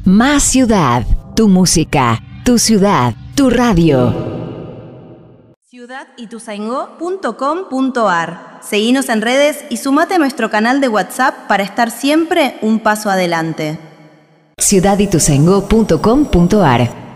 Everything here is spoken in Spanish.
Más ciudad, tu música, tu ciudad, tu radio. ciudadituzaingó.com.ar. Seguinos en redes y sumate a nuestro canal de WhatsApp para estar siempre un paso adelante. ciudadituzaingó.com.ar